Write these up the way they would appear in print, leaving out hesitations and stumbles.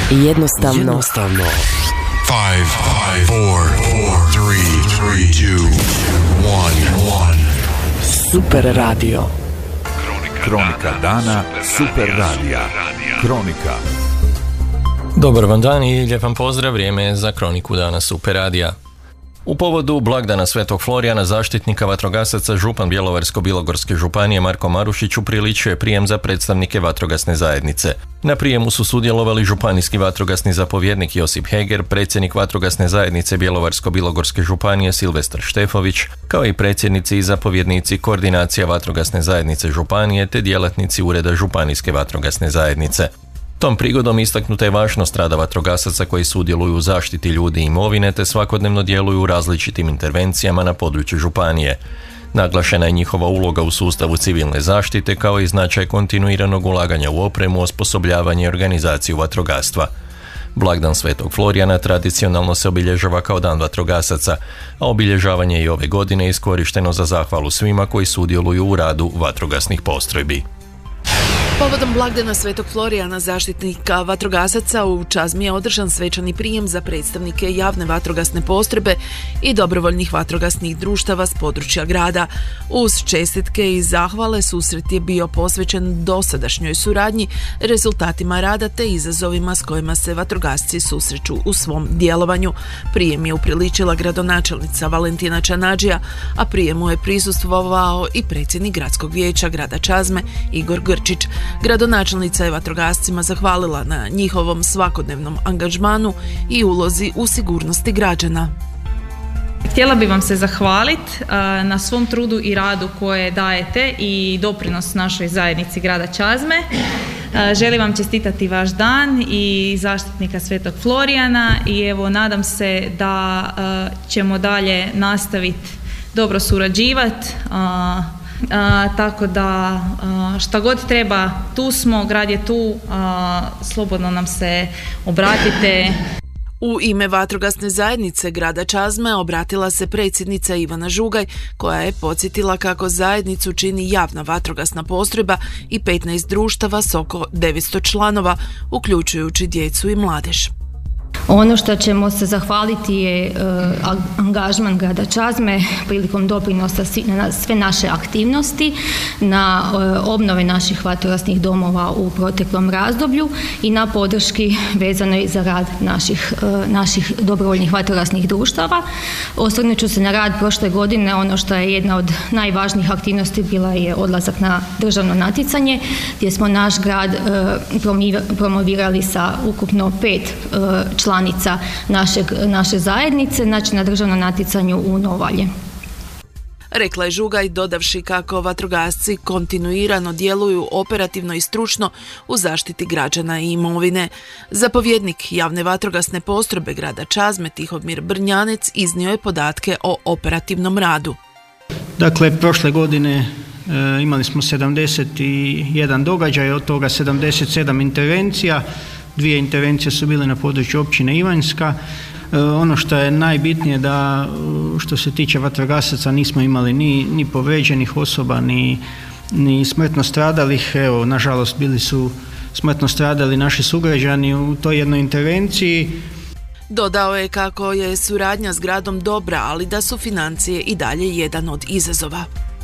Jednostavno. 5, 4, 3, 2, 1. Super radio. Kronika dana Super radija. Kronika. Dobar vam dan i lijep vam pozdrav, vrijeme je za kroniku dana Super radija. U povodu blagdana Svetog Florijana, zaštitnika vatrogasaca, župan Bjelovarsko-bilogorske županije Marko Marušić upriličio je prijem za predstavnike vatrogasne zajednice. Na prijemu su sudjelovali županijski vatrogasni zapovjednik Josip Heger, predsjednik vatrogasne zajednice Bjelovarsko-bilogorske županije Silvestar Štefović, kao i predsjednici i zapovjednici koordinacija vatrogasne zajednice županije te djelatnici Ureda županijske vatrogasne zajednice. Tom prigodom istaknuta je važnost rada vatrogasaca koji sudjeluju u zaštiti ljudi i imovine te svakodnevno djeluju u različitim intervencijama na području županije. Naglašena je njihova uloga u sustavu civilne zaštite kao i značaj kontinuiranog ulaganja u opremu, osposobljavanje i organizaciju vatrogastva. Blagdan Svetog Florijana tradicionalno se obilježava kao dan vatrogasaca, a obilježavanje i ove godine je iskorišteno za zahvalu svima koji sudjeluju u radu vatrogasnih postrojbi. Povodom blagdana Svetog Florijana, zaštitnika vatrogasaca, u Čazmi je održan svečani prijem za predstavnike javne vatrogasne postrojbe i dobrovoljnih vatrogasnih društava s područja grada. Uz čestitke i zahvale susret je bio posvećen dosadašnjoj suradnji, rezultatima rada te izazovima s kojima se vatrogasci susreću u svom djelovanju. Prijem je upriličila gradonačelnica Valentina Čanadžija, a prijemu je prisustvovao i predsjednik gradskog vijeća grada Čazme Igor Grčić. Gradonačelnica je vatrogascima zahvalila na njihovom svakodnevnom angažmanu i ulozi u sigurnosti građana. Htjela bi vam se zahvaliti na svom trudu i radu koje dajete i doprinos našoj zajednici grada Čazme. Želim vam čestitati vaš dan i zaštitnika Svetog Florijana i evo nadam se da ćemo dalje nastaviti dobro surađivati. Tako da šta god treba, tu smo, grad je tu, slobodno nam se obratite. U ime vatrogasne zajednice grada Čazme obratila se predsjednica Ivana Žugaj, koja je podsjetila kako zajednicu čini javna vatrogasna postrojba i 15 društava s oko 900 članova, uključujući djecu i mladež. Ono što ćemo se zahvaliti je angažman grada Čazme prilikom doprinosa na sve naše aktivnosti, na obnove naših vatrogasnih domova u proteklom razdoblju i na podrški vezanoj za rad naših dobrovoljnih vatrogasnih društava. Osvrnut ću se na rad prošle godine. Ono što je jedna od najvažnijih aktivnosti bila je odlazak na državno natjecanje, gdje smo naš grad promovirali sa ukupno 5 članica naše zajednice, znači na državnom natjecanju u Novalje. Rekla je Žugaj, dodavši kako vatrogasci kontinuirano djeluju operativno i stručno u zaštiti građana i imovine. Zapovjednik javne vatrogasne postrojbe grada Čazme Tihomir Brnjanec iznio je podatke o operativnom radu. Dakle, prošle godine imali smo 71 događaj, od toga 77 intervencija. 2 intervencije su bile na području općine Ivanjska. Ono što je najbitnije da što se tiče vatrogasaca nismo imali ni povrijeđenih osoba, ni smrtno stradalih. Evo, nažalost, bili su smrtno stradali naši sugrađani u toj jednoj intervenciji. Dodao je kako je suradnja s gradom dobra, ali da su financije i dalje jedan od izazova.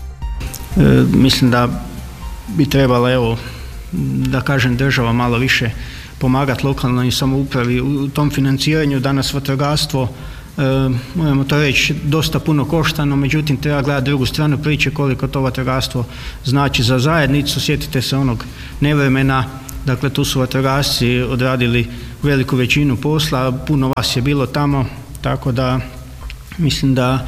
Mislim da bi trebala, evo, da kažem, država malo više pomagati lokalnoj samoupravi u tom financiranju. Danas vatrogastvo, možemo to reći, dosta puno košta, no međutim treba gledati drugu stranu priče, koliko to vatrogastvo znači za zajednicu. Sjetite se onog nevremena, dakle tu su vatrogasci odradili veliku većinu posla, puno vas je bilo tamo, tako da mislim da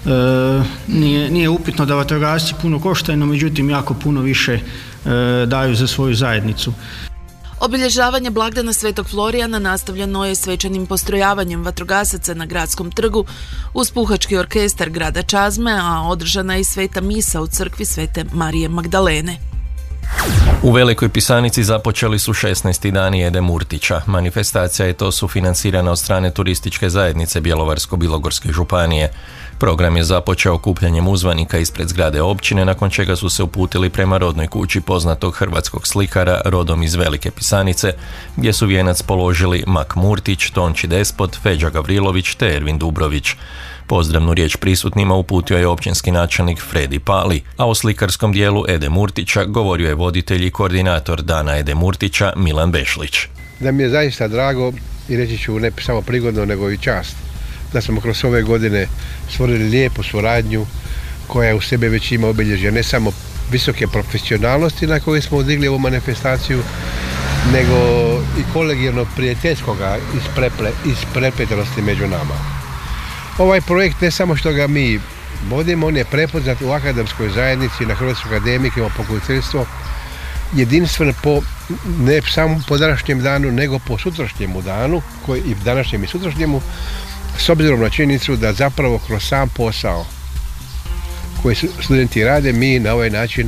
nije upitno da vatrogasci puno koštaju, no međutim jako puno više daju za svoju zajednicu. Obilježavanje blagdana Svetog Florijana nastavljeno je svečanim postrojavanjem vatrogasaca na gradskom trgu uz puhački orkestar grada Čazme, a održana je i sveta misa u crkvi Svete Marije Magdalene. U Velikoj Pisanici započeli su 16. dani Ede Murtića. Manifestacija je to sufinancirana od strane turističke zajednice Bjelovarsko-bilogorske županije. Program je započeo okupljanjem uzvanika ispred zgrade općine, nakon čega su se uputili prema rodnoj kući poznatog hrvatskog slikara rodom iz Velike Pisanice, gdje su vijenac položili Mak Murtić, Tonči Despot, Feđa Gavrilović te Ervin Dubrović. Pozdravnu riječ prisutnima uputio je općinski načelnik Fredi Pali, a o slikarskom dijelu Ede Murtića govorio je voditelj i koordinator Dana Ede Murtića Milan Bešlić. Da mi je zaista drago i reći ću ne samo prigodno nego i čast da smo kroz ove godine stvorili lijepu suradnju koja u sebe već ima obilježje ne samo visoke profesionalnosti na koje smo odigli ovu manifestaciju, nego i kolegijalno prijateljskoga isprepletenosti među nama. Ovaj projekt ne samo što ga mi vodimo, on je prepoznat u akademskoj zajednici, na Hrvatskoj akademiji, imamo pokroviteljstvo, jedinstven ne samo po današnjem danu, nego po sutrašnjemu danu, i današnjem i sutrašnjemu, s obzirom na činjenicu da zapravo kroz sam posao koji studenti rade, mi na ovaj način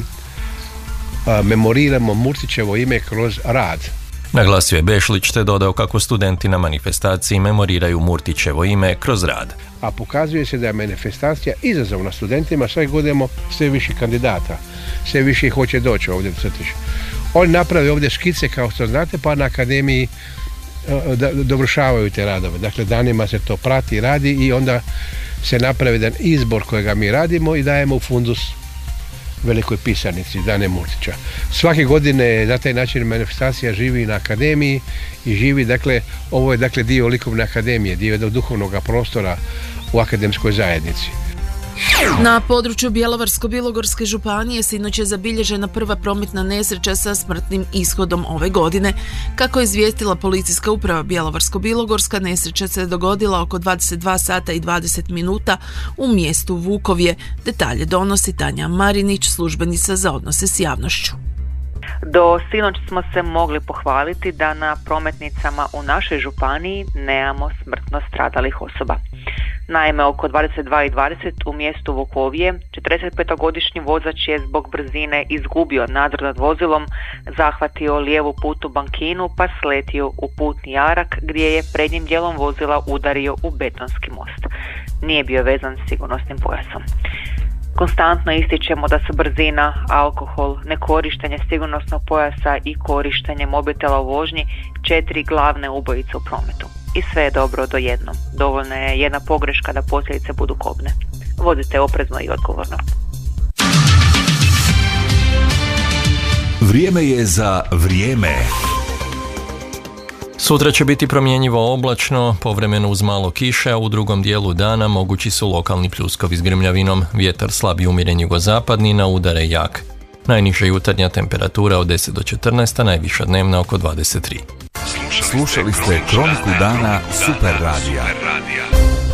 memoriramo Murtićevo ime kroz rad. Naglasio je Bešlić te dodao kako studenti na manifestaciji memoriraju Murtićevo ime kroz rad. A pokazuje se da je manifestacija izazovna studentima, svake godine imamo sve više kandidata, sve više hoće doći ovdje u crtić. Oni naprave ovdje skice kao što znate, pa na akademiji dovršavaju te radove. Dakle, danima se to prati i radi i onda se napravi jedan izbor kojega mi radimo i dajemo u fundus Velikoj Pisanici, Dane Murtića. Svake godine na taj način manifestacija živi na akademiji i živi, dakle, ovo je dakle dio likovne akademije, dio duhovnog prostora u akademskoj zajednici. Na području Bjelovarsko-bilogorske županije sinoć je zabilježena prva prometna nesreća sa smrtnim ishodom ove godine. Kako je izvijestila policijska uprava Bjelovarsko-bilogorska, nesreća se dogodila oko 22 sata i 20 minuta u mjestu Vukovje. Detalje donosi Tanja Marinić, službenica za odnose s javnošću. Do sinoć smo se mogli pohvaliti da na prometnicama u našoj županiji nemamo smrtno stradalih osoba. Naime, oko 22:20 u mjestu Vukovje 45-godišnji vozač je zbog brzine izgubio nadzor nad vozilom, zahvatio lijevu putnu bankinu pa sletio u putni jarak gdje je prednjim dijelom vozila udario u betonski most. Nije bio vezan sigurnosnim pojasom. Konstantno ističemo da su brzina, alkohol, nekorištenje sigurnosnog pojasa i korištenje mobitela u vožnji 4 glavne ubojice u prometu. I sve je dobro do jednom. Dovoljna je jedna pogreška da posljedice budu kobne. Vozite oprezno i odgovorno. Vrijeme je za vrijeme. Sutra će biti promjenjivo oblačno, povremeno uz malo kiše, a u drugom dijelu dana mogući su lokalni pljuskovi s grmljavinom, vjetar slab i umjeren jugozapadni, na udare jak. Najniža jutarnja temperatura od 10 do 14, a najviša dnevna oko 23. Slušali ste Kroniku dana Super radija.